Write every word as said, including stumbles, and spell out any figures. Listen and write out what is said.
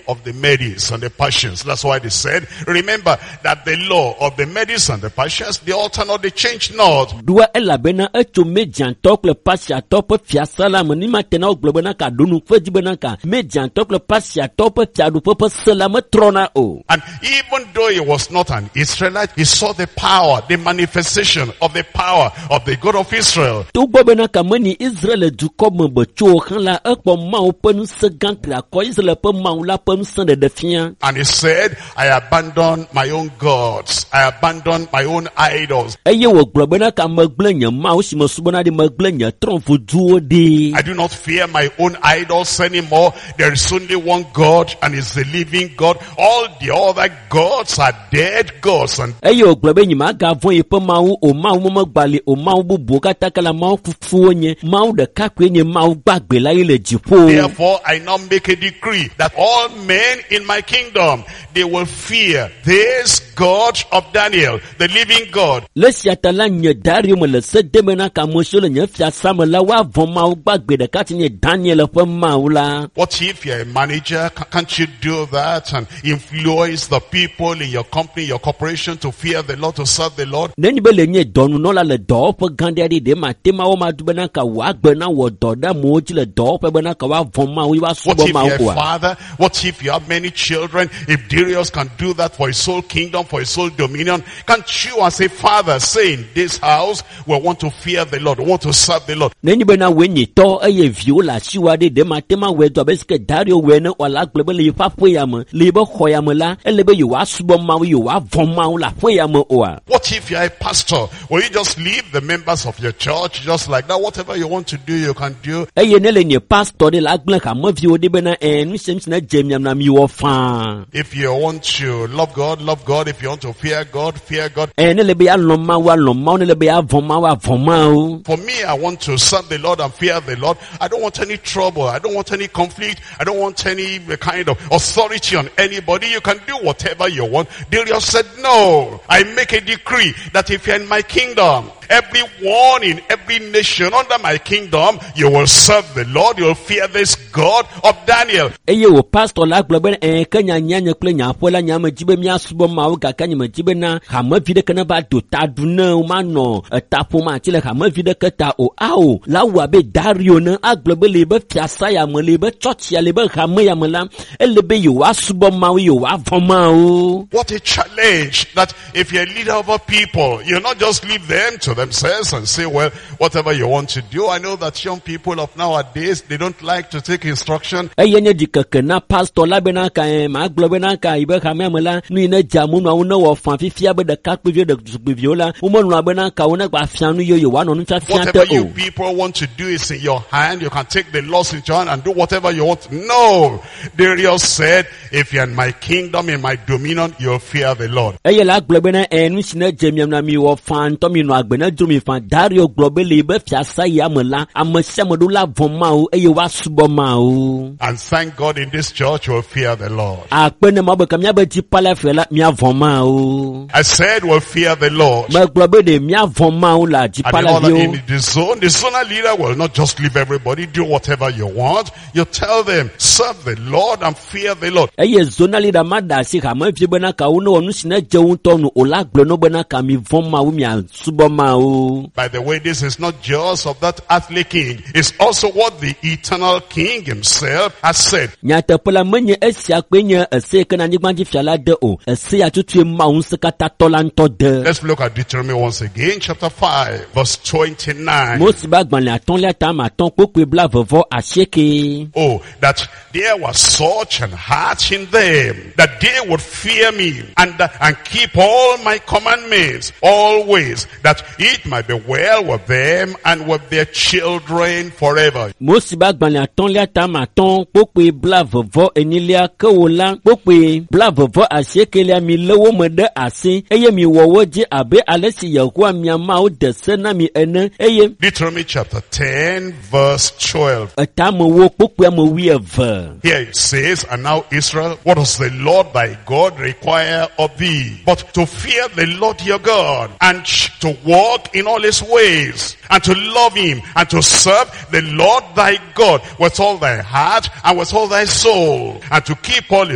of the Medes and the Persians. That's why they said, remember that the law of the Medes and the Persians, they alter not, they change not. Dua elabena echo mediantok le pasia top fiasala menima tena oglobena ka dunu fejibena ka mediantok le pasia top fiadu papa selama trona o. And even though he was not an Israelite, he saw the power, the manifestation of the power of the God of Israel. Tu bobena ka mani Israel du comme becho khala ekpo mau penu segankra ko Israel pe mau la penu sende defia. And he said, I abandon my own gods, I abandon my own idols. Eye wo globena ka maglenya mau si masubona de maglenya tronfu duo de. I do not fear my own idols anymore. There is only one God, and it's the living God. All the other gods are dead gods. And Eye wo globenya ma ga von ye pe mau o mau mo magbale o mau bubu katakala mau fufu onye mau de kakwenye mau gbagbe la ile jipo. therefore I now make a decree that all men in my kingdom, they will fear this God of Daniel, the living God. Le siatala nye Dario me le se demena ka mosho le nye fia samela wa von mau gbagbe de katine Daniel pe mau la. What if you're a manager? Ca- Can't you do that and influence the people in your company, your corporation to fear the Lord, to serve the Lord? Neni be le nye donu no la le do pe gandari de ma tema o ma dubena ka wa gbena wo do da mo ji le do pe bena ka wa von mau wa What subo if mau you're a kwa. father? What if you have many children? If Darius can do that for his whole kingdom, for his whole dominion, can't you as a father say in this house, we want to fear the Lord, we want to serve the Lord? Neni be na wenye to eye viola siwa de de ma tema we do be ske Dario we ne wala glebe le fa fo ya me le be kho ya me la ele be yo wa subo mau yo wa von mau la fo ya me o a. What if you're a pastor? Will you just leave the members of your church just like that? Whatever you want to do, you can do. Eye ne le nye pastor de la gble ka mo vio de be na en mi sem na jemiam na mi wo fa. If you want to love God, love God. If you want to fear God, fear God. En le be ya lo ma wa lo ma ne le be ya von ma wa von ma o. For me, I want to serve the Lord and fear the Lord. I don't want any trouble. I don't want any conflict. I don't want any kind of authority on anybody. You can do whatever you want. Darius said, no, I make a decree that if you're in my kingdom, everyone in every nation under my kingdom, you will serve the Lord. You will fear this God of Daniel. Eye wo pastor la gble be en kanya nyanya kle nya po la nya ma jibe mi asubo ma o ga kanya ma jibe na ha ma vide kana ba do ta du na o ma no ta po ma ti le ha ma vide ka ta o a o la wa be Dario na agble be le be fiasa ya mo le be church ya le be ha ma ya mo la ele be yo asubo ma o yo wa von ma o. What a challenge that if you're a leader over people, you not just leave them to themselves and say, well, whatever you want to do. I know that young people of nowadays, they don't like to take instruction. Eye nye dikeke na pastor la be na ka en ma agble be na ka ibe ha ma mo la nu ne jamu no na wo fan fifia be de ka pe de pe viola o mo nu be na ka o na gba fianu yo yo wa no nu fa fian te Whatever you o. people want to do is in your hand. You can take the laws in your hand and do whatever you want. No. Darius said, if you're in my kingdom, in my dominion, you'll fear the Lord. Eye la globe na enu sina jemiam na mi wo fan to mi no agbe na drum fan Dario globe le be fiasa ya mala amasemodu la von ma o eye wa subo ma o. And thank God in this church we'll fear the Lord. Akpene ma be kam ya be ti pala fe la mi avon ma o. I said we'll fear the Lord. Ma globe de mi avon ma o la ti And pala in, all, bi in o. the zone, the zonal leader will not just leave everybody, do whatever you want. You tell them, serve the Lord and fear the Lord. Eye zona leader ma da si ha ma fi be na ka o no onu sina je un to no o la glo no be na ka mi von ma o mi a subo ma o. By the way, this is not just of that earthly king. It's also what the eternal king himself has said. Nyata pola menye esia kwenye ese kana ni gbanji fiala de o ese ya tutu ma un se kata tolanto de. Let's look at Deuteronomy once again, chapter five, verse twenty-nine. Mo si ba gban le aton le ta ma ton pope bla vovo aseke. Oh, that there was such an heart in them, that they would fear me and, uh, and keep all my commandments always, that it might be well with them and with their children forever. Mo si ba gban le aton le ta ma ton pope bla vovo enilia ke wola pope bla vovo aseke le mi lewo me de ase eye mi wowo je abe alesi yehua mi ma o de se na mi ene eye Deuteronomy chapter ten, verse twelve. eta mo wo pope mo wi eve. Here it says, and now Israel, what does the Lord thy God require of thee? But to fear the Lord your God, and to walk in all his ways, and to love him, and to serve the Lord thy God with all thy heart and with all thy soul, and to keep all his